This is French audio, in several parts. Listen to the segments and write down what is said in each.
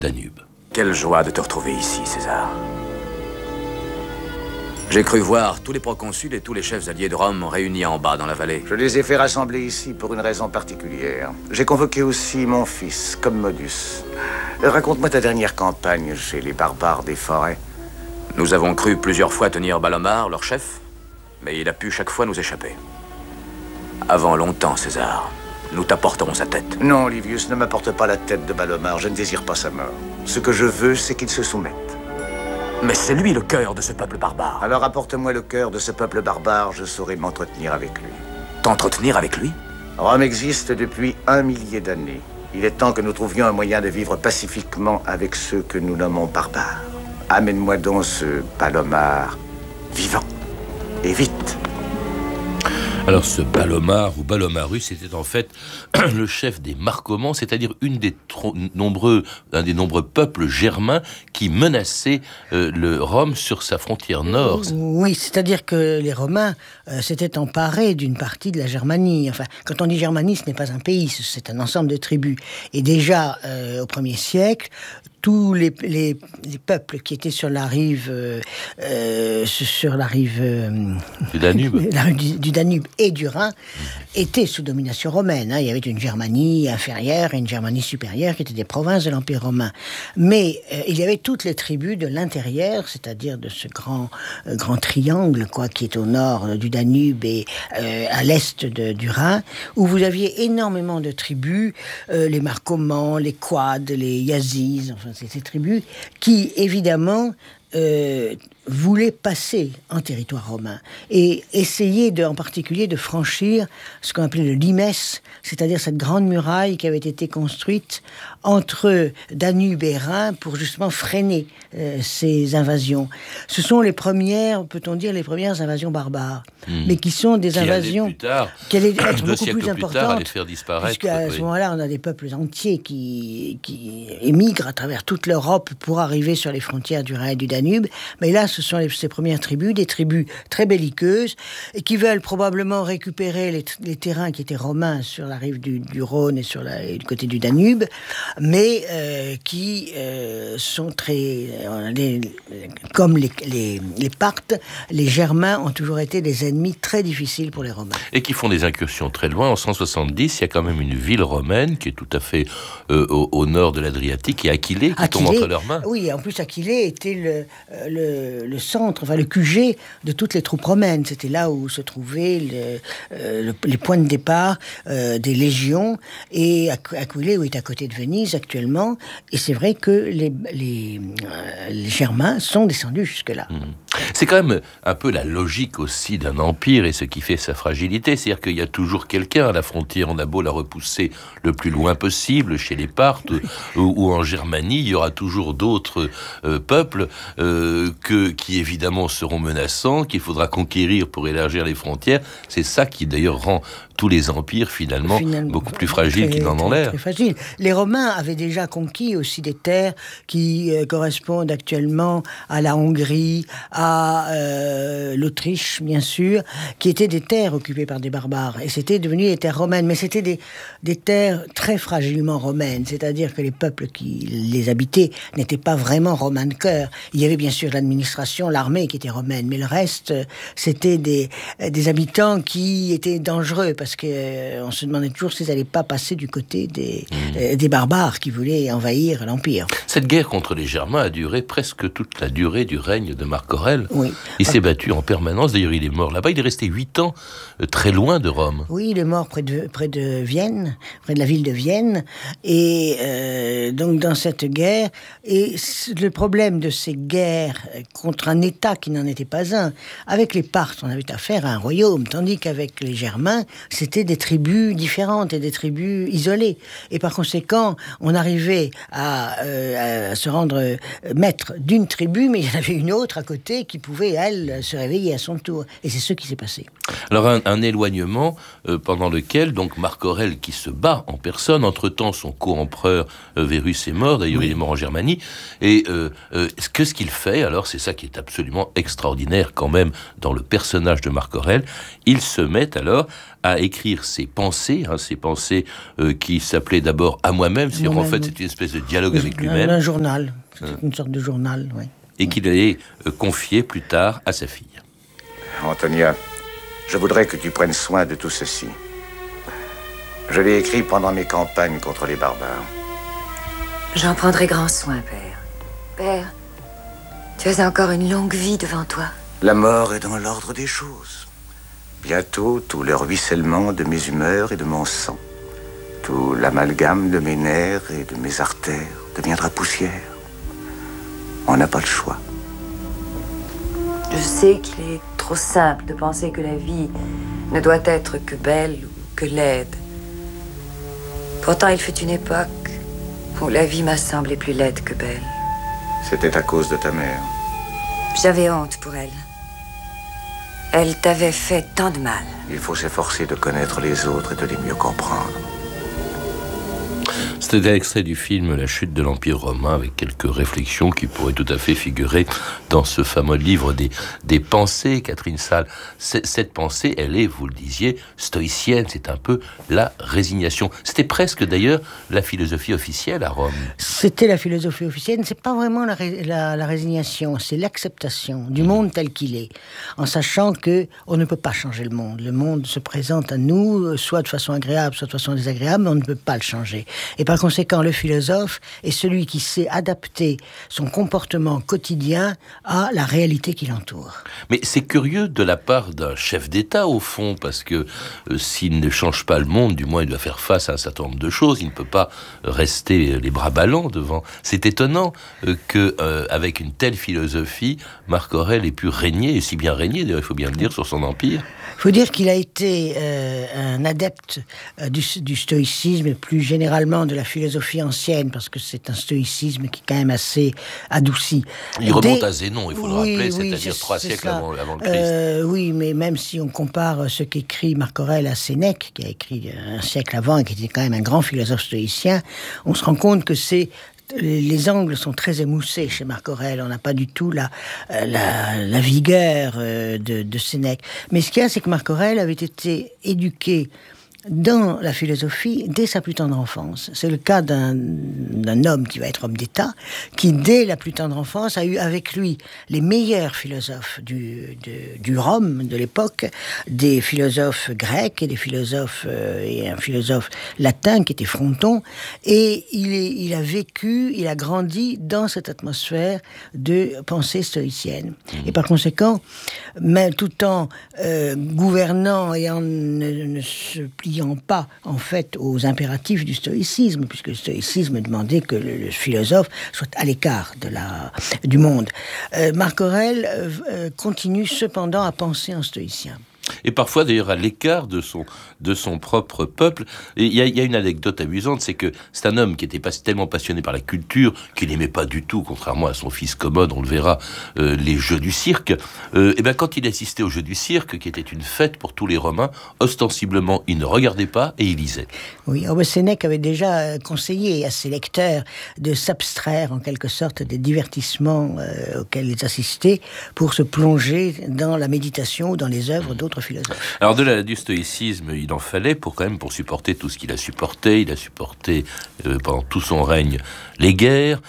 Danube. Quelle joie de te retrouver ici, César. J'ai cru voir tous les proconsuls et tous les chefs alliés de Rome réunis en bas dans la vallée. Je les ai fait rassembler ici pour une raison particulière. J'ai convoqué aussi mon fils, Commodus. Raconte-moi ta dernière campagne chez les barbares des forêts. Nous avons cru plusieurs fois tenir Balomar, leur chef, mais il a pu chaque fois nous échapper. Avant longtemps, César, nous t'apporterons sa tête. Non, Livius, ne m'apporte pas la tête de Balomar. Je ne désire pas sa mort. Ce que je veux, c'est qu'il se soumette. Mais c'est lui le cœur de ce peuple barbare. Alors apporte-moi le cœur de ce peuple barbare, je saurai m'entretenir avec lui. T'entretenir avec lui? Rome existe depuis 1 millier d'années. Il est temps que nous trouvions un moyen de vivre pacifiquement avec ceux que nous nommons barbares. Amène-moi donc ce Balomar vivant. Et vite. Alors ce Balomar ou Balomarus était en fait le chef des Marcomans, c'est-à-dire un des nombreux peuples germains qui menaçaient Rome sur sa frontière nord. Oui, c'est-à-dire que les Romains s'étaient emparés d'une partie de la Germanie. Enfin, quand on dit Germanie, ce n'est pas un pays, c'est un ensemble de tribus. Et déjà, au 1er siècle, tous les peuples qui étaient sur la rive du Danube, du Danube et du Rhin étaient sous domination romaine. Il y avait une Germanie inférieure et une Germanie supérieure qui étaient des provinces de l'Empire romain. Mais il y avait toutes les tribus de l'intérieur, c'est-à-dire de ce grand triangle qui est au nord du Danube et à l'est du Rhin, où vous aviez énormément de tribus, les Marcomans, les Quads, les Yazis, enfin ces tribus qui, évidemment, voulaient passer en territoire romain et essayer en particulier de franchir ce qu'on appelait le limes, c'est-à-dire cette grande muraille qui avait été construite entre Danube et Rhin pour justement freiner ces invasions. Ce sont les premières, peut-on dire, les premières invasions barbares, mais qui sont des invasions qui allaient être beaucoup plus importantes, les faire disparaître. Puisqu'à ce moment-là, on a des peuples entiers qui émigrent à travers toute l'Europe pour arriver sur les frontières du Rhin et du Danube. Mais là, ce sont ces premières tribus, des tribus très belliqueuses, et qui veulent probablement récupérer les terrains qui étaient romains sur la rive du Rhône et du côté du Danube, mais qui sont très... comme les Parthes, les Germains ont toujours été des ennemis très difficiles pour les Romains. Et qui font des incursions très loin. En 170, il y a quand même une ville romaine qui est tout à fait au nord de l'Adriatique, et Aquilée qui tombe entre leurs mains. Oui, en plus Aquilée était le centre, enfin le QG de toutes les troupes romaines. C'était là où se trouvaient les points de départ des légions, et Aquilée est à côté de Venise actuellement, et c'est vrai que les Germains sont descendus jusque-là. C'est quand même un peu la logique aussi d'un empire et ce qui fait sa fragilité, c'est-à-dire qu'il y a toujours quelqu'un à la frontière. On a beau la repousser le plus loin possible chez les Parthes ou en Germanie, il y aura toujours d'autres peuples qui évidemment seront menaçants, qu'il faudra conquérir pour élargir les frontières. C'est ça qui d'ailleurs rend tous les empires finalement beaucoup plus fragiles qu'ils n'en ont l'air. Très fragile. Les Romains avaient déjà conquis aussi des terres qui correspondent actuellement à la Hongrie, à l'Autriche, bien sûr, qui étaient des terres occupées par des barbares. Et c'était devenu des terres romaines. Mais c'était des terres très fragilement romaines. C'est-à-dire que les peuples qui les habitaient n'étaient pas vraiment romains de cœur. Il y avait bien sûr l'administration, l'armée qui était romaine. Mais le reste, c'était des habitants qui étaient dangereux parce qu'on se demandait toujours s'ils n'allaient pas passer du côté des barbares qui voulaient envahir l'Empire. Cette guerre contre les Germains a duré presque toute la durée du règne de Marc Aurèle. Oui. Il s'est battu en permanence, d'ailleurs il est mort là-bas, il est resté 8 ans très loin de Rome. Oui, il est mort près de Vienne, près de la ville de Vienne, et donc dans cette guerre, et le problème de ces guerres contre un État qui n'en était pas un, avec les Parthes on avait affaire à un royaume, tandis qu'avec les Germains, c'était des tribus différentes et des tribus isolées, et par conséquent, on arrivait à se rendre maître d'une tribu, mais il y en avait une autre à côté qui pouvait, elle, se réveiller à son tour. Et c'est ce qui s'est passé. Alors un éloignement pendant lequel, donc Marc Aurèle qui se bat en personne, entre-temps son co-empereur Verus est mort, d'ailleurs il est mort en Germanie, et ce qu'il fait, alors c'est ça qui est absolument extraordinaire quand même dans le personnage de Marc Aurèle, il se met alors à écrire ses pensées qui s'appelaient d'abord « À moi-même », c'est-à-dire en fait c'est une espèce de dialogue avec lui-même. Un journal, c'est une sorte de journal, oui. Et qu'il allait confier plus tard à sa fille. Antonia, je voudrais que tu prennes soin de tout ceci. Je l'ai écrit pendant mes campagnes contre les barbares. J'en prendrai grand soin, père. Père, tu as encore une longue vie devant toi. La mort est dans l'ordre des choses. Bientôt, tout le ruissellement de mes humeurs et de mon sang, tout l'amalgame de mes nerfs et de mes artères deviendra poussière. On n'a pas le choix. Je sais qu'il est trop simple de penser que la vie ne doit être que belle ou que laide. Pourtant, il fut une époque où la vie m'a semblé plus laide que belle. C'était à cause de ta mère. J'avais honte pour elle. Elle t'avait fait tant de mal. Il faut s'efforcer de connaître les autres et de les mieux comprendre. C'était un extrait du film La chute de l'Empire romain avec quelques réflexions qui pourraient tout à fait figurer dans ce fameux livre des pensées, Catherine Salle. Cette pensée, elle est, vous le disiez, stoïcienne, c'est un peu la résignation. C'était presque d'ailleurs la philosophie officielle à Rome. C'était la philosophie officielle, c'est pas vraiment la résignation, c'est l'acceptation du monde tel qu'il est, en sachant que on ne peut pas changer le monde. Le monde se présente à nous, soit de façon agréable, soit de façon désagréable, mais on ne peut pas le changer. Et par conséquent, le philosophe est celui qui sait adapter son comportement quotidien à la réalité qui l'entoure. Mais c'est curieux de la part d'un chef d'État, au fond, parce que s'il ne change pas le monde, du moins il doit faire face à un certain nombre de choses. Il ne peut pas rester les bras ballants devant. C'est étonnant qu'avec une telle philosophie, Marc Aurèle ait pu régner, et si bien régner, d'ailleurs, il faut bien le dire, sur son empire. Il faut dire qu'il a été un adepte du stoïcisme et plus généralement de la philosophie ancienne, parce que c'est un stoïcisme qui est quand même assez adouci. Il remonte à Zénon, il faut le rappeler, c'est-à-dire 3 siècles avant le Christ. Oui, mais même si on compare ce qu'écrit Marc Aurèle à Sénèque, qui a écrit un siècle avant et qui était quand même un grand philosophe stoïcien, on se rend compte que les angles sont très émoussés chez Marc Aurèle. On n'a pas du tout la vigueur de Sénèque. Mais ce qu'il y a, c'est que Marc Aurèle avait été éduqué dans la philosophie dès sa plus tendre enfance. C'est le cas d'un homme qui va être homme d'État, qui dès la plus tendre enfance a eu avec lui les meilleurs philosophes du Rome de l'époque, des philosophes grecs et des philosophes et un philosophe latin qui était Fronton, et il a grandi dans cette atmosphère de pensée stoïcienne. Et par conséquent, mais tout en gouvernant et en ne se pliant pas, en fait, aux impératifs du stoïcisme, puisque le stoïcisme demandait que le philosophe soit à l'écart du monde. Marc Aurèle continue cependant à penser en stoïcien. Et parfois d'ailleurs à l'écart de son propre peuple. Et il y a une anecdote amusante, c'est que c'est un homme qui était tellement passionné par la culture qu'il n'aimait pas du tout, contrairement à son fils Commode, on le verra, les jeux du cirque. Et bien quand il assistait aux jeux du cirque, qui était une fête pour tous les Romains, ostensiblement il ne regardait pas et il lisait. Oui, Sénèque avait déjà conseillé à ses lecteurs de s'abstraire en quelque sorte des divertissements auxquels ils assistaient pour se plonger dans la méditation ou dans les œuvres d'autres philosophes. Alors du stoïcisme, il en fallait pour supporter tout ce qu'il a supporté. Il a supporté pendant tout son règne les guerres,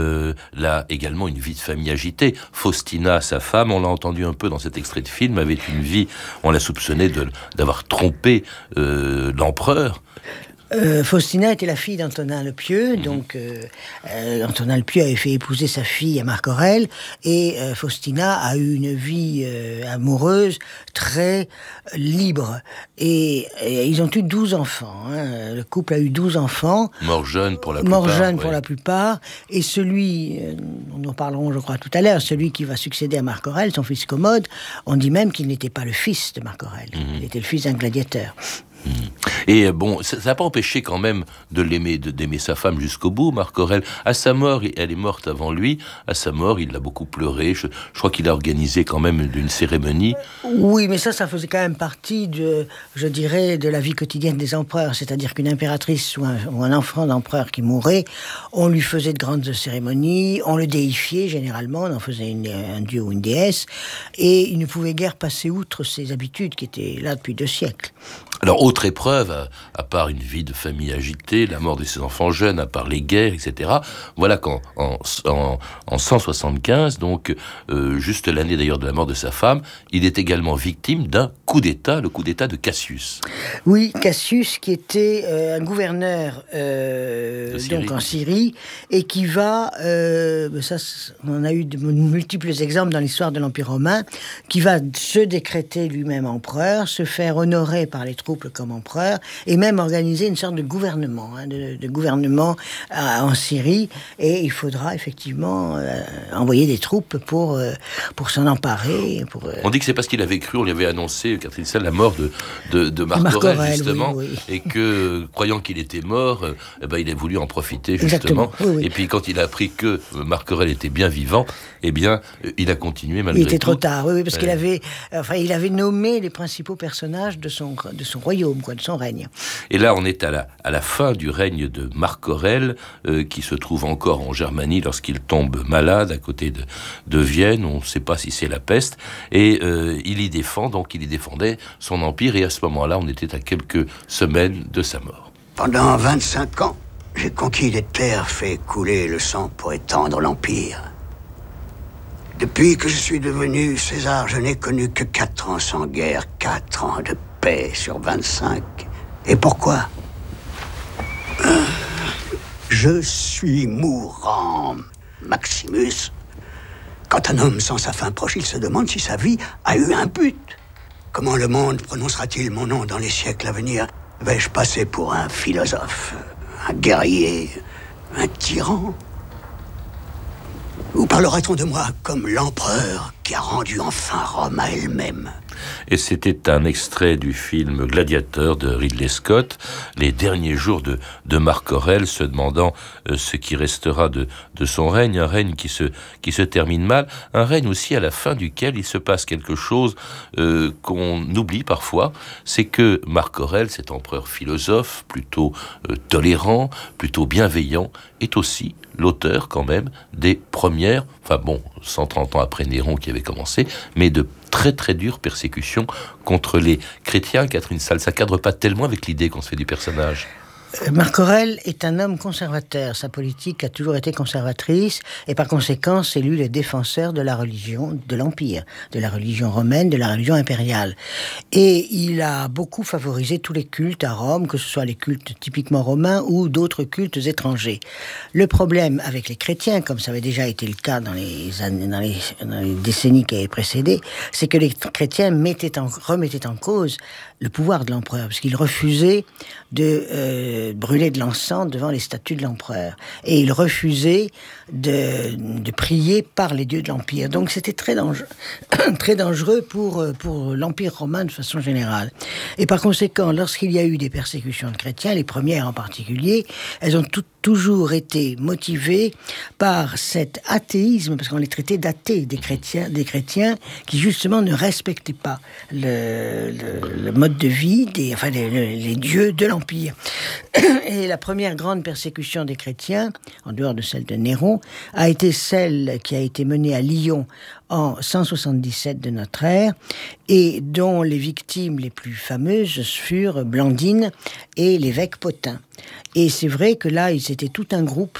là également une vie de famille agitée. Faustina, sa femme, on l'a entendu un peu dans cet extrait de film, avait une vie, on l'a soupçonné d'avoir trompé l'empereur. Faustina était la fille d'Antonin le Pieux, donc Antonin le Pieux avait fait épouser sa fille à Marc Aurèle, et Faustina a eu une vie amoureuse très libre, et ils ont eu 12 enfants, hein. Le couple a eu 12 enfants. Morts jeunes pour la plupart, et celui, nous en parlerons je crois tout à l'heure, celui qui va succéder à Marc Aurèle, son fils Commode, on dit même qu'il n'était pas le fils de Marc Aurèle, il était le fils d'un gladiateur. Et bon, ça n'a pas empêché quand même de l'aimer, d'aimer sa femme jusqu'au bout, Marc Aurèle. À sa mort, elle est morte avant lui. À sa mort, il l'a beaucoup pleuré. Je crois qu'il a organisé quand même une cérémonie. Oui, mais ça faisait quand même partie je dirais, de la vie quotidienne des empereurs. C'est-à-dire qu'une impératrice ou un enfant d'empereur qui mourait, on lui faisait de grandes cérémonies, on le déifiait généralement, on en faisait un dieu ou une déesse, et il ne pouvait guère passer outre ses habitudes qui étaient là depuis 2 siècles. Alors, autre épreuve, à part une vie de famille agitée, la mort de ses enfants jeunes, à part les guerres, etc., voilà qu'en 175, donc juste l'année d'ailleurs de la mort de sa femme, il est également victime d'un coup d'État, le coup d'État de Cassius. Oui, Cassius, qui était un gouverneur donc en Syrie, et qui va, ça, on a eu de multiples exemples dans l'histoire de l'Empire romain, qui va se décréter lui-même empereur, se faire honorer par les troupes comme empereur, et même organiser une sorte de gouvernement, de gouvernement en Syrie, et il faudra effectivement envoyer des troupes pour s'en emparer. On dit que c'est parce qu'il avait cru, on lui avait annoncé, Catherine Sall, la mort de Marc Aurèle, justement, oui. Et que, croyant qu'il était mort, il a voulu en profiter, justement. Oui. Et puis, quand il a appris que Marc Aurèle était bien vivant, il a continué malgré tout. Il était trop tard, oui, parce qu'il avait nommé les principaux personnages de son royaume, de son règne. Et là, on est à la fin du règne de Marc Aurèle, qui se trouve encore en Germanie lorsqu'il tombe malade à côté de Vienne. On ne sait pas si c'est la peste. Et il y défendait son empire. Et à ce moment-là, on était à quelques semaines de sa mort. Pendant 25 ans, j'ai conquis des terres, fait couler le sang pour étendre l'empire. Depuis que je suis devenu César, je n'ai connu que 4 ans sans guerre, 4 ans de paix sur 25. Et pourquoi ? Je suis mourant, Maximus. Quand un homme sent sa fin proche, il se demande si sa vie a eu un but. Comment le monde prononcera-t-il mon nom dans les siècles à venir ? Vais-je passer pour un philosophe, un guerrier, un tyran ? Ou parlera-t-on de moi comme l'empereur qui a rendu enfin Rome à elle-même ? Et c'était un extrait du film Gladiateur de Ridley Scott, les derniers jours de Marc Aurèle, se demandant ce qui restera de son règne, un règne qui se termine mal, un règne aussi à la fin duquel il se passe quelque chose qu'on oublie parfois, c'est que Marc Aurèle, cet empereur philosophe, plutôt tolérant, plutôt bienveillant, est aussi l'auteur quand même des premières, 130 ans après Néron qui avait commencé, mais de très très dures persécutions contre les chrétiens. Catherine Sall, ça cadre pas tellement avec l'idée qu'on se fait du personnage. Marc Aurèle est un homme conservateur. Sa politique a toujours été conservatrice et par conséquent, c'est lui le défenseur de la religion de l'Empire, de la religion romaine, de la religion impériale. Et il a beaucoup favorisé tous les cultes à Rome, que ce soit les cultes typiquement romains ou d'autres cultes étrangers. Le problème avec les chrétiens, comme ça avait déjà été le cas dans les décennies qui avaient précédé, c'est que les chrétiens remettaient en cause le pouvoir de l'empereur, parce qu'ils refusaient de brûler de l'encens devant les statues de l'empereur. Et ils refusaient de prier par les dieux de l'Empire. Donc c'était très dangereux pour l'Empire romain de façon générale. Et par conséquent, lorsqu'il y a eu des persécutions de chrétiens, les premières en particulier, elles ont toujours été motivées par cet athéisme, parce qu'on les traitait d'athées, des chrétiens qui justement ne respectaient pas le mode de vie, les dieux de l'Empire. Et la première grande persécution des chrétiens, en dehors de celle de Néron, a été celle qui a été menée à Lyon en 177 de notre ère, et dont les victimes les plus fameuses furent Blandine et l'évêque Pothin. Et c'est vrai que là, ils étaient tout un groupe.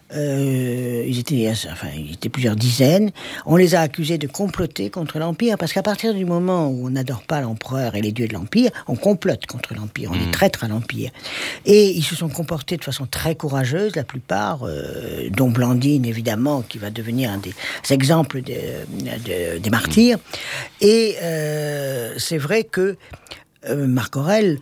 Ils étaient plusieurs dizaines. On les a accusés de comploter contre l'Empire, parce qu'à partir du moment où on n'adore pas l'empereur et les dieux de l'Empire, on complote contre l'Empire, on est traître à l'Empire. Et ils se sont comportés de façon très courageuse, la plupart, dont Blandine, évidemment, qui va devenir un des exemples des martyrs. Et c'est vrai que Marc Aurèle,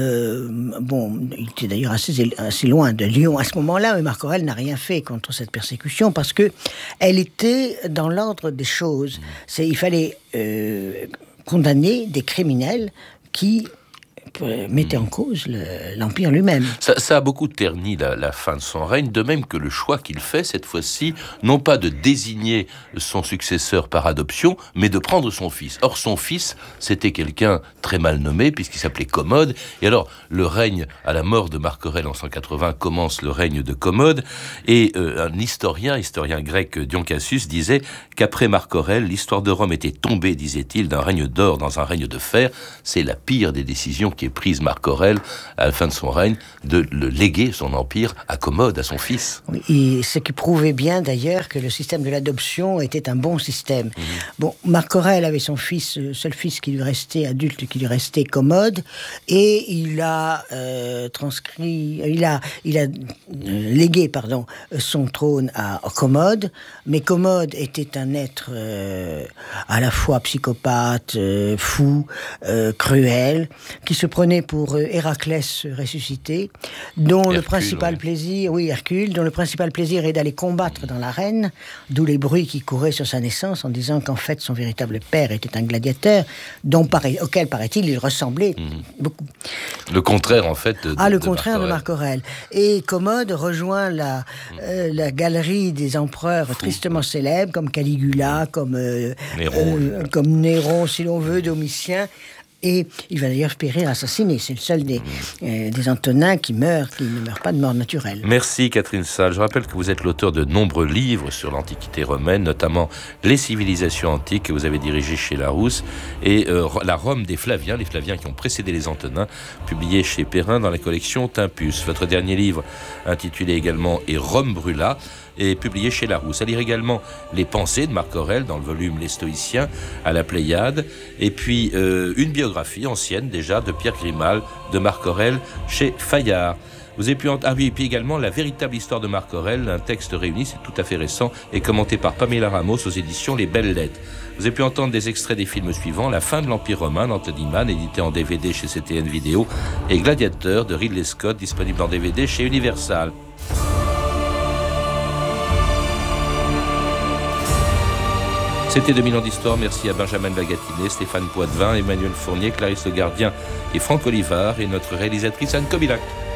il était d'ailleurs assez loin de Lyon à ce moment-là, mais Marc Aurèle n'a rien fait contre cette persécution parce que elle était dans l'ordre des choses. Il fallait condamner des criminels qui mettait en cause l'Empire lui-même. Ça a beaucoup terni la fin de son règne, de même que le choix qu'il fait cette fois-ci, non pas de désigner son successeur par adoption, mais de prendre son fils. Or, son fils, c'était quelqu'un très mal nommé, puisqu'il s'appelait Commode. Et alors, le règne, à la mort de Marc Aurèle en 180, commence le règne de Commode. Et un historien grec, Dion Cassius, disait qu'après Marc Aurèle, l'histoire de Rome était tombée, disait-il, d'un règne d'or dans un règne de fer. C'est la pire des décisions qui est prise Marc Aurèle à la fin de son règne, de le léguer son empire à Commode, à son fils. Oui, et ce qui prouvait bien d'ailleurs que le système de l'adoption était un bon système. Bon, Marc Aurèle avait son fils, seul fils qui lui restait, adulte qui lui restait, Commode, et il a légué son trône à Commode, mais Commode était un être à la fois psychopathe, fou, cruel, qui se prenait pour Héraclès ressuscité, dont le principal plaisir, Hercule, dont le principal plaisir est d'aller combattre dans l'arène, d'où les bruits qui couraient sur sa naissance en disant qu'en fait son véritable père était un gladiateur, auquel paraît-il il ressemblait beaucoup. Le contraire en fait de Marc Aurèle. Et Commode rejoint la galerie des empereurs tristement célèbres comme Caligula, comme Néron si l'on veut, Domitien. Et il va d'ailleurs périr assassiné. C'est le seul des Antonins qui ne meurt pas de mort naturelle. Merci Catherine Salle. Je rappelle que vous êtes l'auteur de nombreux livres sur l'Antiquité romaine, notamment Les civilisations antiques que vous avez dirigé chez Larousse et la Rome des Flaviens, les Flaviens qui ont précédé les Antonins, publié chez Perrin dans la collection Tempus. Votre dernier livre, intitulé également Et Rome brûla, est publié chez Larousse. À lire également Les Pensées de Marc Aurèle dans le volume Les Stoïciens à la Pléiade, et puis une biographie ancienne déjà de Pierre Grimal de Marc Aurèle chez Fayard. Vous avez pu et puis également La véritable histoire de Marc Aurèle, un texte réuni, c'est tout à fait récent, et commenté par Pamela Ramos aux éditions Les Belles Lettres. Vous avez pu entendre des extraits des films suivants: La fin de l'Empire romain d'Anthony Mann, édité en DVD chez CTN Vidéo, et Gladiateur de Ridley Scott, disponible en DVD chez Universal. C'était 2000 ans d'histoire. Merci à Benjamin Bagatinet, Stéphane Poitvin, Emmanuel Fournier, Clarisse Le Gardien et Franck Olivard, et notre réalisatrice Anne Kobilac.